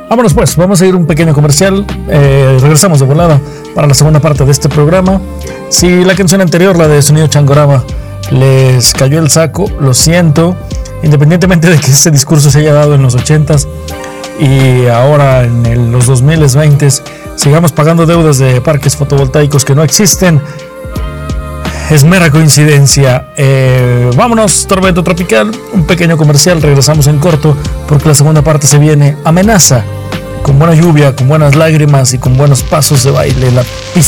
Vámonos pues, vamos a ir a un pequeño comercial. Regresamos de volada para la segunda parte de este programa. Si la canción anterior, la de Sonido Changorama, les cayó el saco, lo siento. Independientemente de que este discurso se haya dado en los 80s y ahora en los 2020 sigamos pagando deudas de parques fotovoltaicos que no existen, es mera coincidencia. Vámonos, Tormento Tropical, un pequeño comercial, regresamos en corto porque la segunda parte se viene. Amenaza, con buena lluvia, con buenas lágrimas y con buenos pasos de baile en la pista.